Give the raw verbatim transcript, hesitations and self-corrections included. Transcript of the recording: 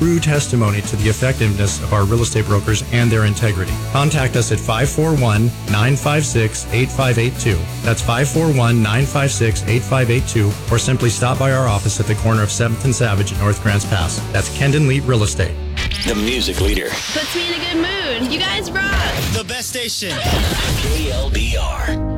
true testimony to the effectiveness of our real estate brokers and their integrity. Contact us at five four one, nine five six, eight five eight two. That's five four one, nine five six, eight five eight two, or simply stop by our office at the corner of seventh and Savage in North Grants Pass. That's Kendon Lee Real Estate. The music leader. Puts me in a good mood. You guys rock. The best station. K L B R.